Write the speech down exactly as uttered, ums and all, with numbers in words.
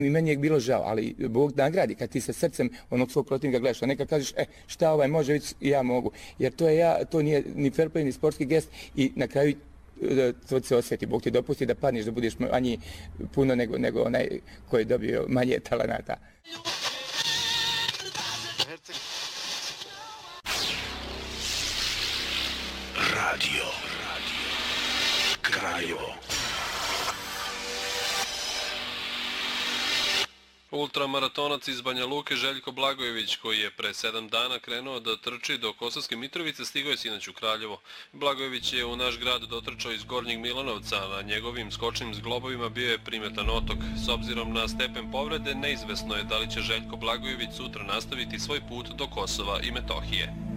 I meni je bilo žao, ali Bog nagradi kad ti sa srcem onog svog protivnika gledaš, a neka kažeš, e, šta ovaj može, već i ja mogu. Jer to je ja, to nije ni fair play, ni sportski gest i na kraju to se osjeti. Bog ti dopusti da padneš, da budeš manji puno nego, nego onaj koji je dobio manje talenata. Radio, radio, Kraljevo. Ultramaratonac iz Banja Luke Željko Blagojević, koji je pre sedam dana krenuo da trči do Kosovske Mitrovice, stigao je sinoć u Kraljevo. Blagojević je u naš grad dotrčao iz Gornjeg Milanovca, a na njegovim skočnim zglobovima bio je primetan otok. S obzirom na stepen povrede, neizvesno je da li će Željko Blagojević sutra nastaviti svoj put do Kosova i Metohije.